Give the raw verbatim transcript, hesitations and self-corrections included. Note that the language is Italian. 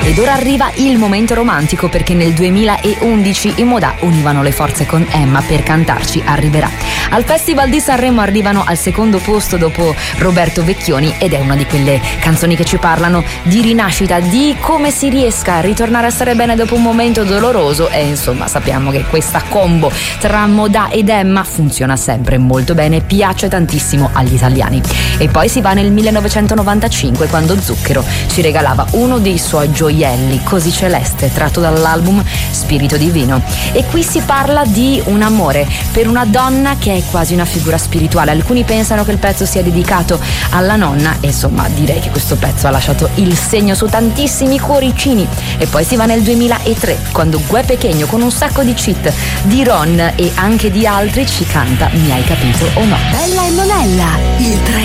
Ed ora arriva il momento romantico, perché nel duemilaundici i Modà univano le forze con Emma per cantarci Arriverà. Al Festival di Sanremo arrivano al secondo posto dopo Roberto Vecchioni, ed è una di quelle canzoni che ci parlano di rinascita, di come si riesca a ritornare a stare bene dopo un momento doloroso, e insomma sappiamo che questa combo tra Modà ed Emma funziona sempre molto bene, piace tantissimo agli italiani. E poi si va nel millenovecentonovantacinque, quando Zucchero ci regalava uno dei suoi gioielli, Così Celeste, tratto dall'album Spirito Divino. E qui si parla di un amore per una donna che è quasi una figura spirituale. Alcuni pensano che il pezzo sia dedicato alla nonna, e insomma direi che questo pezzo ha lasciato il segno su tantissimi cuoricini. E poi si va nel duemilatré, quando Gue Pequeno, con un sacco di cheat di Ron e anche di altri, ci canta Mi hai capito o no? Bella e Monella, il tre